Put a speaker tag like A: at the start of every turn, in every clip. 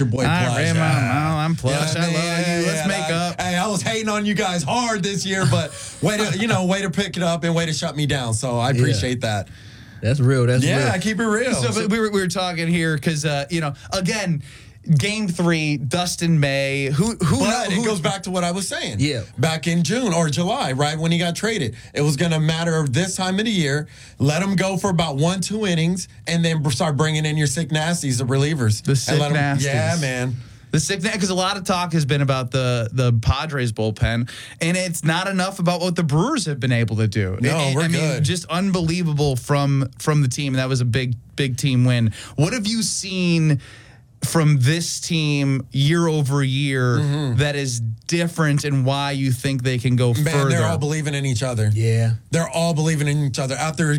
A: your boy Plush.
B: I'm Plush.
A: Yeah,
B: I love you. Let's make up.
A: Hey, I was hating on you guys hard this year, but way to pick it up and way to shut me down. So I appreciate that.
C: That's real. That's real.
A: Yeah, keep it real.
B: So but we were talking here because again. Game 3, Dustin May.
A: It goes back to what I was saying.
C: Yeah.
A: Back in June or July, right, when he got traded. It was going to matter of this time of the year. Let him go for about 1-2 innings, and then start bringing in your sick nasties, the relievers.
B: The sick nasties.
A: Yeah, man.
B: The sick, because a lot of talk has been about the Padres bullpen, and it's not enough about what the Brewers have been able to do.
A: No, we're good.
B: Just unbelievable from the team. That was a big team win. What have you seen from this team year over year that is different, and why you think they can go further?
A: They're all believing in each other.
C: Yeah.
A: They're all believing in each other. After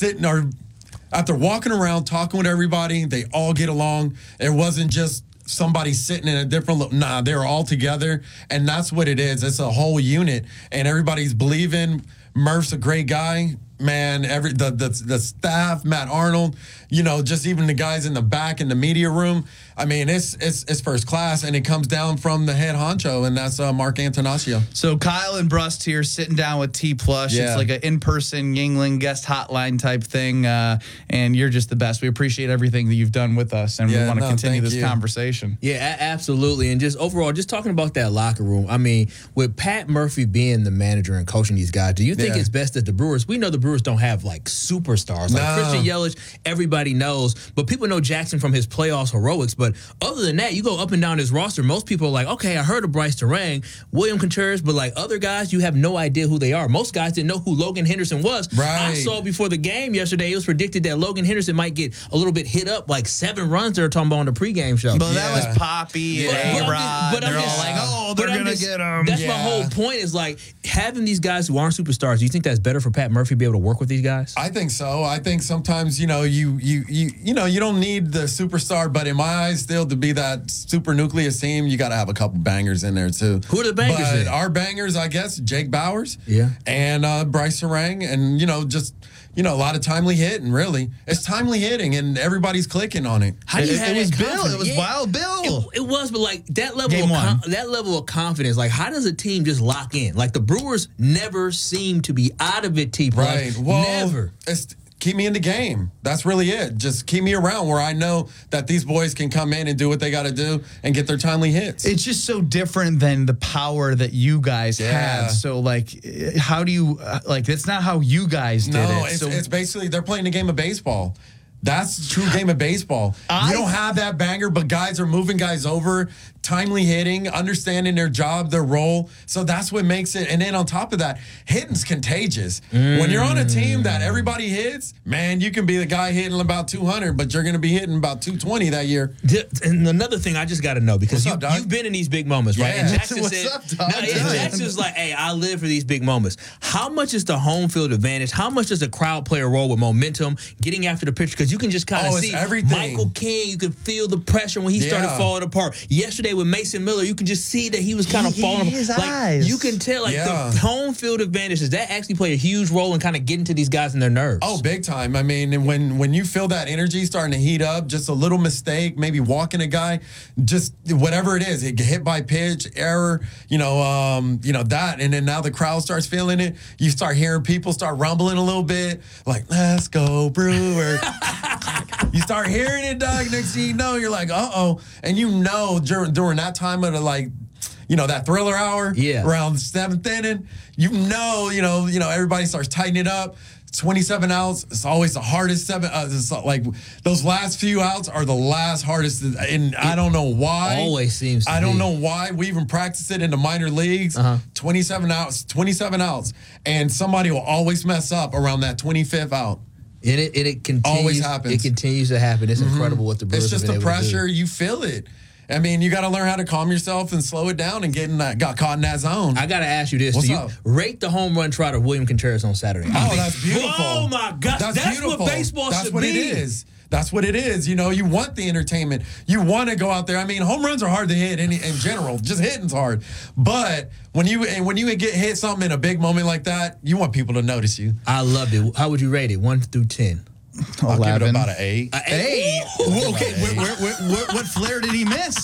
A: walking around, talking with everybody, they all get along. It wasn't just somebody sitting in a different nah, they're all together, and that's what it is. It's a whole unit, and everybody's believing. Murph's a great guy. Man, the staff, Matt Arnold, just even the guys in the back in the media room. I mean, it's first class, and it comes down from the head honcho, and that's Mark Antonaccio.
B: So Kyle and Brust here sitting down with T Plush.
A: Yeah.
B: It's like an in-person Yingling guest hotline type thing, and you're just the best. We appreciate everything that you've done with us, and we want to continue this conversation.
C: Yeah, absolutely. And just overall, just talking about that locker room, I mean, with Pat Murphy being the manager and coaching these guys, do you think it's best that the Brewers, we know the Brewers don't have like superstars. Like Christian Yelich, everybody knows, but people know Jackson from his playoffs heroics. But other than that, you go up and down his roster, most people are like, okay, I heard of Bryce Terang, William Contreras, but like other guys, you have no idea who they are. Most guys didn't know who Logan Henderson was.
A: Right.
C: I saw before the game yesterday, it was predicted that Logan Henderson might get a little bit hit up, like 7 runs they were talking about on the pregame show.
B: But that was Poppy and A-Rod.
C: But I'm
B: They're
C: just
B: all like, oh, they're going to get him.
C: That's my whole point is like having these guys who aren't superstars. Do you think that's better for Pat Murphy to be able to work with these guys?
A: I think so. I think sometimes, you don't need the superstar, but in my eyes, still to be that super nucleus team, you got to have a couple bangers in there too.
C: Who are the bangers?
A: But our bangers, I guess, Jake Bowers, and Bryce Terang, and a lot of timely hitting. Really, it's timely hitting, and everybody's clicking on it.
C: How do you have
B: it was
C: that
B: Bill.
C: confidence?
B: It was Wild Bill.
C: It was, but like that
B: Game one.
C: level of confidence, like how does a team just lock in? Like the Brewers never seem to be out of it, T.
A: Right. Well,
C: never.
A: Keep me in the game. That's really it. Just keep me around where I know that these boys can come in and do what they got to do and get their timely hits.
B: It's just so different than the power that you guys had. So, like, how do you, that's not how you guys did it.
A: No, it's basically they're playing a game of baseball. That's a true game of baseball. You don't have that banger, but guys are moving guys over, timely hitting, understanding their job, their role. So that's what makes it. And then on top of that, hitting's contagious. When you're on a team that everybody hits, man, you can be the guy hitting about 200, but you're going to be hitting about 220 that year.
C: And another thing I just got to know, because
A: What's up,
C: you've been in these big moments, right?
A: Yeah.
C: And Jackson
B: What's
C: said,
B: up, dog?
C: Jackson's like, hey, I live for these big moments. How much is the home field advantage? How much does the crowd play a role with momentum, getting after the pitcher? Because you can just kind of see
A: everything.
C: Michael King, you could feel the pressure when he started falling apart. Yesterday with Mason Miller, you can just see that he was kind of falling apart.
B: eyes.
C: You can tell, the home field advantage, does that actually play a huge role in kind of getting to these guys and their nerves?
A: Oh, big time. I mean, and when you feel that energy starting to heat up, just a little mistake, maybe walking a guy, just whatever it is, it get hit by pitch, error, that, and then now the crowd starts feeling it. You start hearing people start rumbling a little bit, like, let's go, Brewer. You start hearing it, dog. Next thing you know, you're like, uh-oh. And during that time of that thriller hour, around the 7th inning, everybody starts tightening up. 27 outs, it's always the hardest it's like those last few outs are the last hardest, and I don't know why.
C: Always seems to
A: I don't
C: be.
A: know why. We even practice it in the minor leagues. 27 outs, and somebody will always mess up around that 25th out.
C: And it continues,
A: always happens.
C: It continues to happen. It's incredible what the Brewers
A: It's just
C: have
A: the
C: been able to do.
A: pressure. You feel it. I mean, you got to learn how to calm yourself and slow it down and got caught in that zone.
C: I got to ask you this.
A: What's
C: Do you
A: up?
C: rate the home run trot of William Contreras on Saturday?
A: Oh, that's beautiful.
C: Oh, my God. That's
A: beautiful.
C: what baseball
A: That's
C: should
A: what
C: be.
A: it is. That's what it is. You want the entertainment. You want to go out there. I mean, home runs are hard to hit in general. Just hitting's hard. But when you get hit something in a big moment like that, you want people to notice you.
C: I loved it. How would you rate it? 1 through 10?
A: I'll give it
B: 11.
A: about an 8.
B: Hey, okay. What flair did he miss?